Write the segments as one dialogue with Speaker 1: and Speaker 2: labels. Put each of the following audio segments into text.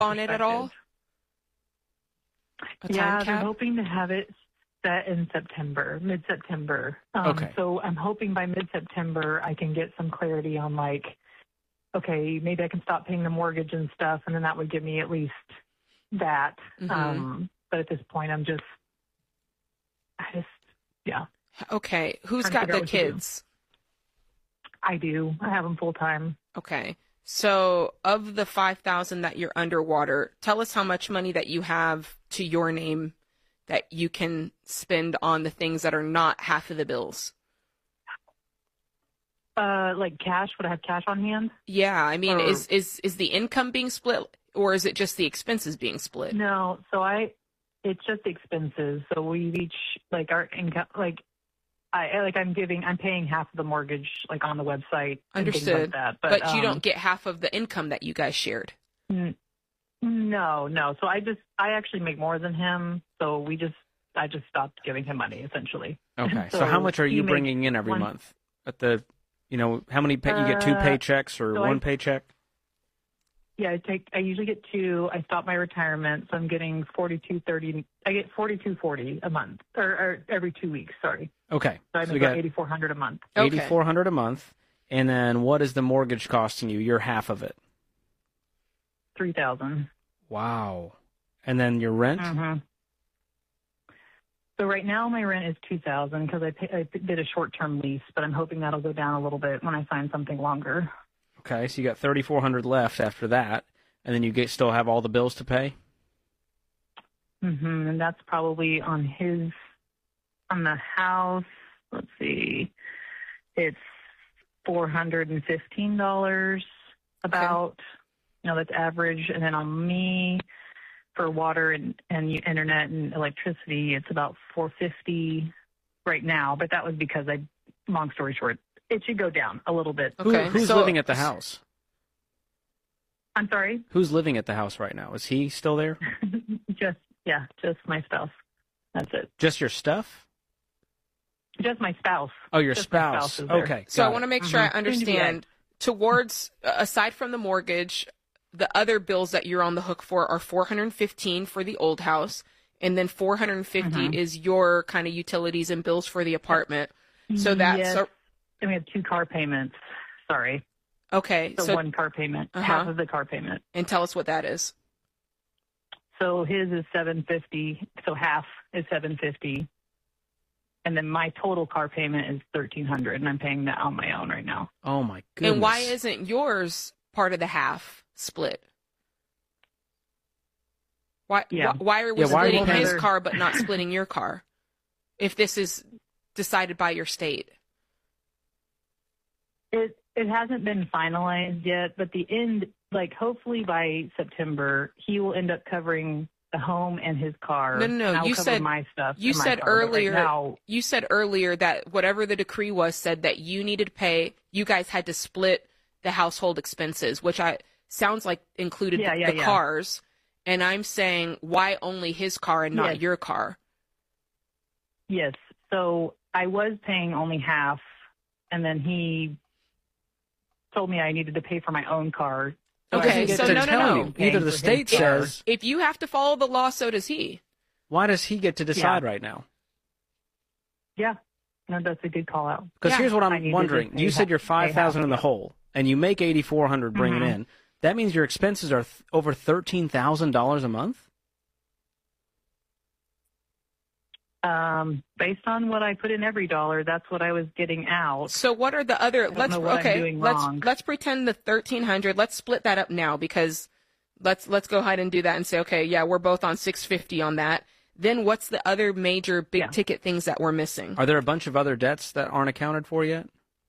Speaker 1: on it at all? A time
Speaker 2: Yeah, they're
Speaker 1: cap?
Speaker 2: hoping to have it set in September, mid-September.
Speaker 1: Okay.
Speaker 2: So I'm hoping by mid-September I can get some clarity on, like, okay, maybe I can stop paying the mortgage and stuff, and then that would give me at least that. But at this point, yeah.
Speaker 1: Okay. Who's
Speaker 2: Trying to
Speaker 1: got
Speaker 2: figure
Speaker 1: the
Speaker 2: out what to do.
Speaker 1: kids?
Speaker 2: I do. I have them full-time.
Speaker 1: Okay. So of the 5,000 that you're underwater, tell us how much money that you have to your name that you can spend on the things that are not half of the bills.
Speaker 2: Like cash? Would I have cash on hand?
Speaker 1: Yeah, I mean,
Speaker 2: Or-
Speaker 1: is the income being split, or is it just the expenses being split?
Speaker 2: No. So it's just expenses. So we each, like, our income, I'm paying half of the mortgage, like, on the website. And things
Speaker 1: Understood.
Speaker 2: like that.
Speaker 1: But you don't get half of the income that you guys shared.
Speaker 2: No. So I actually make more than him. So I just stopped giving him money, essentially.
Speaker 3: Okay. So how much are you
Speaker 2: he
Speaker 3: bringing in every month? At the, how many you get 2 paychecks or
Speaker 2: so
Speaker 3: one paycheck?
Speaker 2: Yeah, I usually get 2. I stopped my retirement, so I'm getting $42.30. I get $42.40 a month, or every 2 weeks. Sorry.
Speaker 3: Okay.
Speaker 2: So I
Speaker 3: So
Speaker 2: make
Speaker 3: you
Speaker 2: about
Speaker 3: got
Speaker 2: $8,400 a month.
Speaker 1: Okay.
Speaker 3: $8,400 a month, and then what is the mortgage costing you? Your half of it.
Speaker 2: $3,000.
Speaker 3: Wow. And then your rent?
Speaker 2: Mm-hmm. So right now my rent is $2,000 because I did a short-term lease, but I'm hoping that'll go down a little bit when I sign something longer.
Speaker 3: Okay, so you got $3,400 left after that, and then you still have all the bills to pay?
Speaker 2: And that's probably on the house. Let's see. It's $415 about. That's average. And then on me, for water and internet and electricity, it's about $450 right now. But that was because long story short, it should go down a little bit.
Speaker 1: Okay.
Speaker 3: Who's living at the house?
Speaker 2: I'm sorry?
Speaker 3: Who's living at the house right now? Is he still there?
Speaker 2: just my spouse. That's it.
Speaker 3: Just your stuff?
Speaker 2: Just my spouse.
Speaker 3: Oh, your
Speaker 2: Just my
Speaker 3: spouse.
Speaker 2: is there.
Speaker 3: Okay.
Speaker 1: So I
Speaker 3: got
Speaker 1: want to
Speaker 3: it.
Speaker 1: make sure I understand. Aside from the mortgage, the other bills that you're on the hook for are $415 for the old house, and then $450 is your kind of utilities and bills for the apartment. So that's
Speaker 2: yes. And we have 2 car payments. Sorry.
Speaker 1: okay.
Speaker 2: So 1 car payment, half of the car payment.
Speaker 1: And tell us what that is.
Speaker 2: So his is $750. So half is $750, and then my total car payment is $1,300, and I'm paying that on my own right now.
Speaker 3: Oh, my goodness.
Speaker 1: And why isn't yours part of the half split? Why are we
Speaker 3: why are you
Speaker 1: splitting
Speaker 3: paying
Speaker 1: his
Speaker 2: their-
Speaker 1: car but not splitting your car? If this is decided by your state.
Speaker 2: It hasn't been finalized yet, but the end, like, hopefully by September, he will end up covering the home and his car.
Speaker 1: No.
Speaker 2: And I'll
Speaker 1: You
Speaker 2: cover
Speaker 1: said
Speaker 2: my stuff.
Speaker 1: You
Speaker 2: and my
Speaker 1: said
Speaker 2: car, but right
Speaker 1: earlier.
Speaker 2: now,
Speaker 1: You said earlier that whatever the decree was said that you needed to pay. You guys had to split the household expenses, which sounds like included the cars. And I'm saying, why only his car and not your car?
Speaker 2: Yes. So I was paying only half, and then he told me I needed to pay for my own car.
Speaker 1: Okay,
Speaker 3: Get
Speaker 1: so
Speaker 3: to
Speaker 1: no.
Speaker 3: tell you. Either the state says,
Speaker 1: If you have to follow the law, so does he.
Speaker 3: why does he get to decide right now?
Speaker 2: Yeah. No, that's a good call out.
Speaker 3: Because here's what
Speaker 2: I
Speaker 3: I'm
Speaker 2: need to
Speaker 3: wondering.
Speaker 2: just
Speaker 3: You
Speaker 2: pay
Speaker 3: said you're
Speaker 2: half.
Speaker 3: 5,000 in the hole, and you make 8,400 bringing in. That means your expenses are over $13,000 a month?
Speaker 2: Based on what I put in every dollar, that's what I was getting out.
Speaker 1: So what are the other?
Speaker 2: know what I'm doing wrong.
Speaker 1: Let's pretend the 1,300. Let's split that up now because let's go ahead and do that and say, okay, yeah, we're both on 650 on that. Then what's the other major big ticket things that we're missing?
Speaker 3: Are there a bunch of other debts that aren't accounted for yet?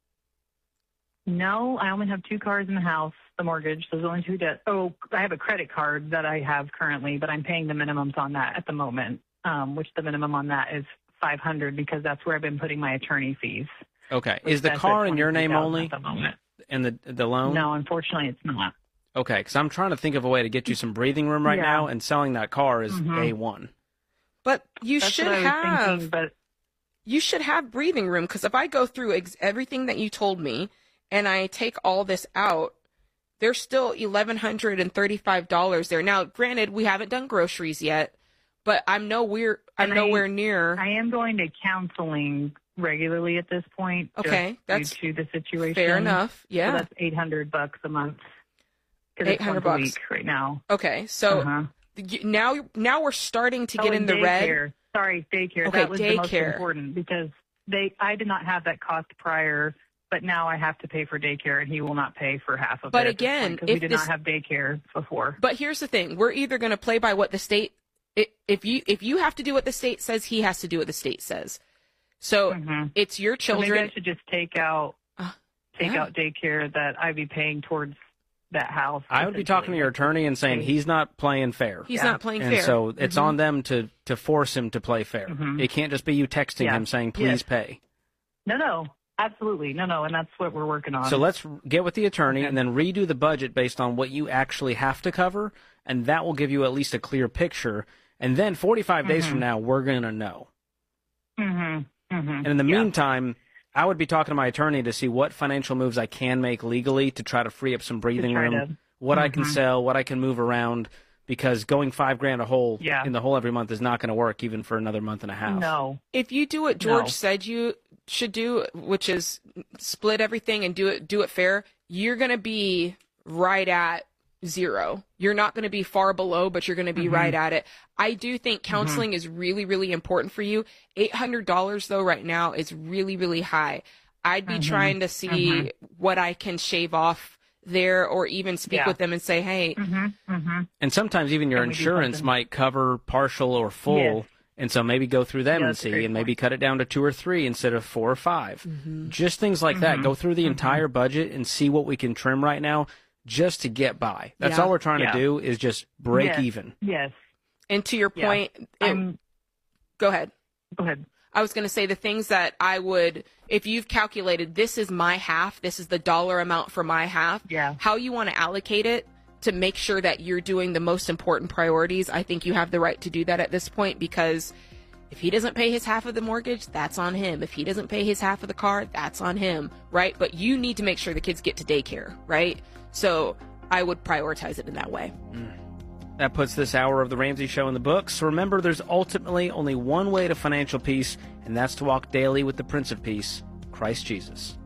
Speaker 2: No, I only have 2 cars in the house, the mortgage. There's only 2 debts. Oh, I have a credit card that I have currently, but I'm paying the minimums on that at the moment, which the minimum on that is $500 because that's where I've been putting my attorney fees.
Speaker 3: Okay. Is the car in your name only?
Speaker 2: At the moment.
Speaker 3: And the loan?
Speaker 2: No, unfortunately, it's not.
Speaker 3: Okay, because I'm trying to think of a way to get you some breathing room right now, and selling that car is A1.
Speaker 1: But you
Speaker 2: That's
Speaker 1: should
Speaker 2: what I was
Speaker 1: have.
Speaker 2: thinking, but
Speaker 1: You should have breathing room because if I go through everything that you told me and I take all this out, there's still $1,135 there. Now, granted, we haven't done groceries yet, but I'm nowhere near.
Speaker 2: I am going to counseling regularly at this point.
Speaker 1: Okay, that's
Speaker 2: due to the situation.
Speaker 1: Fair enough. Yeah,
Speaker 2: so that's $800 a month.
Speaker 1: $800
Speaker 2: a week right now.
Speaker 1: Okay, so now we're starting to get in the red.
Speaker 2: Sorry, daycare.
Speaker 1: Okay,
Speaker 2: that was the most
Speaker 1: daycare.
Speaker 2: important because I did not have that cost prior, but now I have to pay for daycare, and he will not pay for half of it.
Speaker 1: But again,
Speaker 2: because we did not have daycare before.
Speaker 1: But here's the thing: we're either going to play by what the state. If you have to do what the state says, he has to do what the state says. So it's your children.
Speaker 2: So maybe I should just take out daycare that I'd be paying towards that house.
Speaker 3: I would be talking to your attorney and saying he's not playing fair.
Speaker 1: He's not playing fair.
Speaker 3: And so it's on them to force him to play fair. It can't just be you texting him saying, please pay.
Speaker 2: No, absolutely. No, and that's what we're working on.
Speaker 3: So let's get with the attorney and then redo the budget based on what you actually have to cover, and that will give you at least a clear picture. And then 45 days from now, we're going to know. And in the meantime, I would be talking to my attorney to see what financial moves I can make legally to try to free up some breathing room, what I can sell, what I can move around, because going $5,000 a hole in the hole every month is not going to work even for another month and a half.
Speaker 2: No.
Speaker 1: If you do what George said you should do, which is split everything and do it fair, you're going to be right at zero. You're not going to be far below, but you're going to be right at it. I do think counseling is really, really important for you. $800 though right now is really, really high. I'd be trying to see what I can shave off there, or even speak with them and say, hey.
Speaker 3: And sometimes even your insurance might cover partial or full. And so maybe go through them and see, and maybe cut it down to 2 or 3 instead of 4 or 5. Just things like that. Go through the entire budget and see what we can trim right now, just to get by. That's all we're trying to do, is just break even.
Speaker 2: Yes.
Speaker 1: And to your point, go ahead.
Speaker 2: Go ahead.
Speaker 1: I was going to say the things that I would, if you've calculated, this is my half, this is the dollar amount for my half, how you want to allocate it to make sure that you're doing the most important priorities. I think you have the right to do that at this point, because if he doesn't pay his half of the mortgage, that's on him. If he doesn't pay his half of the car, that's on him, right? But you need to make sure the kids get to daycare, right? So I would prioritize it in that way.
Speaker 3: That puts this hour of The Ramsey Show in the books. So remember, there's ultimately only one way to financial peace, and that's to walk daily with the Prince of Peace, Christ Jesus.